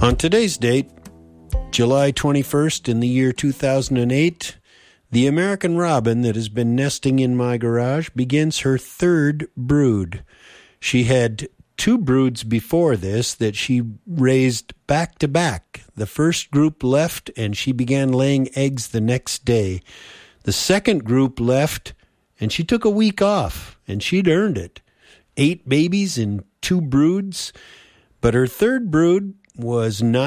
On today's date, July 21st in the year 2008, the American robin that has been nesting in my garage begins her third brood. She had 2 broods before this that she raised back to back. The first group left and she began laying eggs the next day. The second group left and she took a week off, and she'd earned it. 8 babies in 2 broods, but her third brood was not